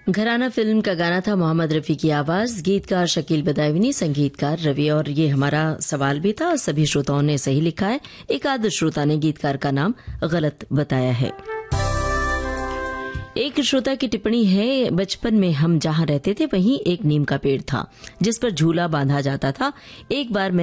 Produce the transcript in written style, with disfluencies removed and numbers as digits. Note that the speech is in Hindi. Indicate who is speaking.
Speaker 1: घराना फिल्म का गाना था, मोहम्मद रफी की आवाज, गीतकार शकील बदायूनी, संगीतकार रवि। और ये हमारा सवाल भी था, सभी श्रोताओं ने सही लिखा है। एक आध श्रोता ने गीतकार का नाम गलत बताया है। एक श्रोता की टिप्पणी है, बचपन में हम जहां रहते थे वहीं एक नीम का पेड़ था जिस पर झूला बांधा जाता था। एक बार